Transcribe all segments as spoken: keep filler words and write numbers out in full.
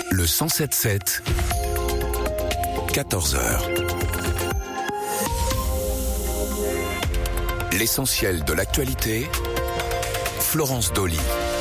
Le cent sept sept, quatorze heures. L'essentiel de l'actualité, Florence Dolly.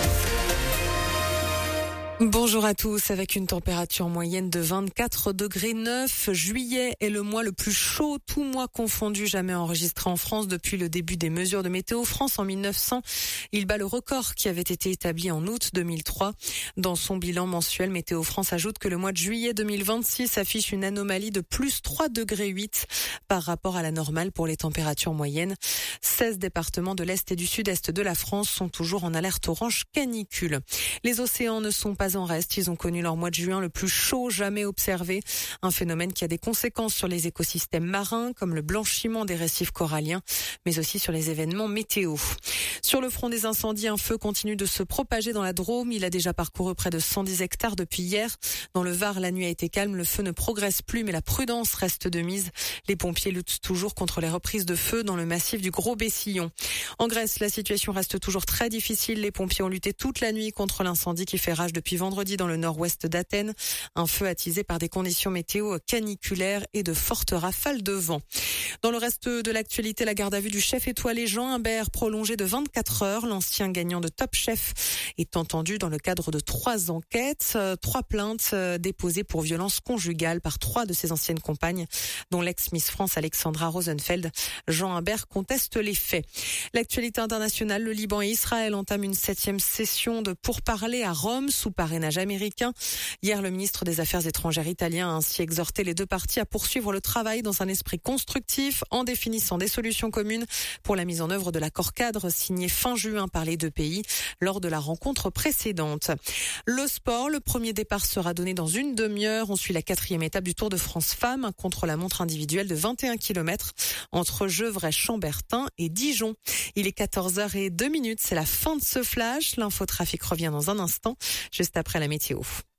Bonjour à tous. Avec une température moyenne de vingt-quatre degrés neuf, juillet est le mois le plus chaud, tout mois confondu, jamais enregistré en France depuis le début des mesures de Météo France en mille neuf cents. Il bat le record qui avait été établi en août deux mille trois. Dans son bilan mensuel, Météo France ajoute que le mois de juillet deux mille vingt-six affiche une anomalie de plus trois degrés huit par rapport à la normale pour les températures moyennes. seize départements de l'Est et du Sud-Est de la France sont toujours en alerte orange canicule. Les océans ne sont pas en reste. Ils ont connu leur mois de juin le plus chaud jamais observé. Un phénomène qui a des conséquences sur les écosystèmes marins, comme le blanchiment des récifs coralliens, mais aussi sur les événements météo. Sur le front des incendies, un feu continue de se propager dans la Drôme. Il a déjà parcouru près de cent dix hectares depuis hier. Dans le Var, la nuit a été calme. Le feu ne progresse plus, mais la prudence reste de mise. Les pompiers luttent toujours contre les reprises de feu dans le massif du Gros Bessillon. En Grèce, la situation reste toujours très difficile. Les pompiers ont lutté toute la nuit contre l'incendie qui fait rage depuis vendredi dans le nord-ouest d'Athènes. Un feu attisé par des conditions météo caniculaires et de fortes rafales de vent. Dans le reste de l'actualité, la garde à vue du chef étoilé Jean Imbert prolongée de vingt-quatre heures. L'ancien gagnant de Top Chef est entendu dans le cadre de trois enquêtes, trois plaintes déposées pour violence conjugale par trois de ses anciennes compagnes, dont l'ex-Miss France Alexandra Rosenfeld. Jean Imbert conteste les faits. L'actualité internationale, le Liban et Israël entament une septième session de pourparlers à Rome sous parrainage américain. Hier, le ministre des Affaires étrangères italien a ainsi exhorté les deux parties à poursuivre le travail dans un esprit constructif en définissant des solutions communes pour la mise en œuvre de l'accord cadre signé fin juin par les deux pays lors de la rencontre précédente. Le sport, le premier départ sera donné dans une demi-heure. On suit la quatrième étape du Tour de France Femmes, un contre-la-montre individuel de vingt et un kilomètres entre Gevrey-Chambertin et Dijon. Il est quatorze heures zéro deux, c'est la fin de ce flash. L'infotrafic revient dans un instant, juste après la météo.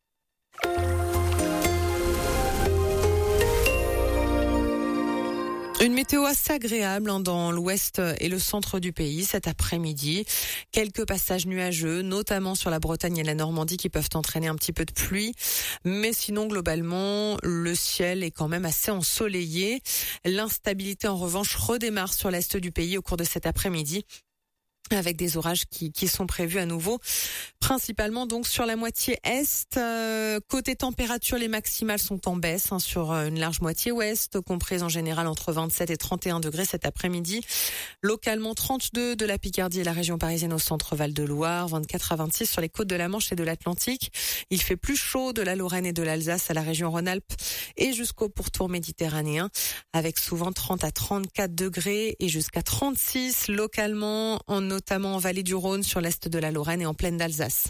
Une météo assez agréable hein, dans l'ouest et le centre du pays cet après-midi. Quelques passages nuageux, notamment sur la Bretagne et la Normandie qui peuvent entraîner un petit peu de pluie. Mais sinon, globalement, le ciel est quand même assez ensoleillé. L'instabilité, en revanche, redémarre sur l'est du pays au cours de cet après-midi, avec des orages qui, qui sont prévus à nouveau, principalement donc sur la moitié est. Euh, côté température, les maximales sont en baisse hein, sur une large moitié ouest, comprise en général entre vingt-sept et trente et un degrés cet après-midi. Localement trente-deux de la Picardie et la région parisienne au centre Val-de-Loire, vingt-quatre à vingt-six sur les côtes de la Manche et de l'Atlantique. Il fait plus chaud de la Lorraine et de l'Alsace à la région Rhône-Alpes et jusqu'au pourtour méditerranéen, avec souvent trente à trente-quatre degrés et jusqu'à trente-six localement en notamment en vallée du Rhône, sur l'est de la Lorraine et en plaine d'Alsace.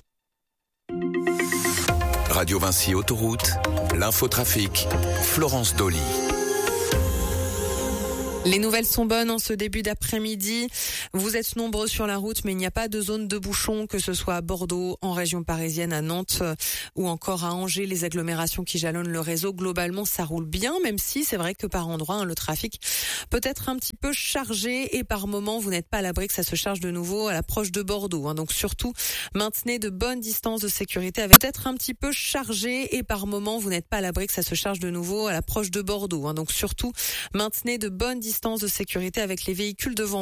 Radio Vinci Autoroute, l'infotrafic, Florence Dolly. Les nouvelles sont bonnes en ce début d'après-midi. Vous êtes nombreux sur la route, mais il n'y a pas de zone de bouchon, que ce soit à Bordeaux, en région parisienne, à Nantes ou encore à Angers. Les agglomérations qui jalonnent le réseau, globalement, ça roule bien, même si c'est vrai que par endroits, hein, le trafic peut être un petit peu chargé et par moments, vous n'êtes pas à l'abri que ça se charge de nouveau à l'approche de Bordeaux. Hein. Donc surtout, maintenez de bonnes distances de sécurité avec peut-être un petit peu chargé et par moments, vous n'êtes pas à l'abri que ça se charge de nouveau à l'approche de Bordeaux. Hein. Donc surtout, maintenez de bonnes distances de sécurité avec les véhicules devant